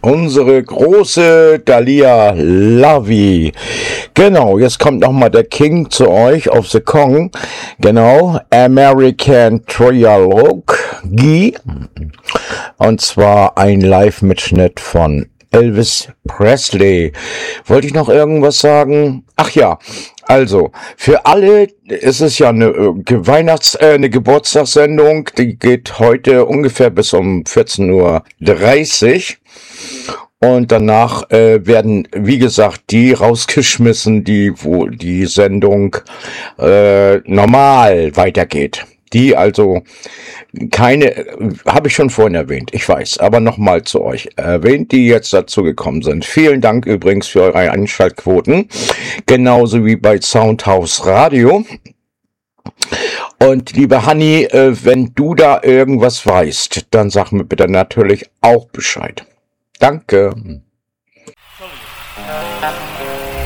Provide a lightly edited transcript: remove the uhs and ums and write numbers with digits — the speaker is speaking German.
Unsere große Dalia Lavi. Genau, jetzt kommt nochmal der King zu euch auf The Kong. Genau, American Trilogy. Und zwar ein Live-Mitschnitt von Elvis Presley. Wollte ich noch irgendwas sagen? Ach ja, also, für alle ist es ja eine eine Geburtstagssendung, die geht heute ungefähr bis um 14:30 Uhr. Und danach werden, wie gesagt, die rausgeschmissen, wo die Sendung normal weitergeht. Die also habe ich schon vorhin erwähnt, ich weiß, aber nochmal zu euch erwähnt, die jetzt dazu gekommen sind. Vielen Dank übrigens für eure Einschaltquoten, genauso wie bei Soundhouse Radio. Und liebe Hanni, wenn du da irgendwas weißt, dann sag mir bitte natürlich auch Bescheid. Danke.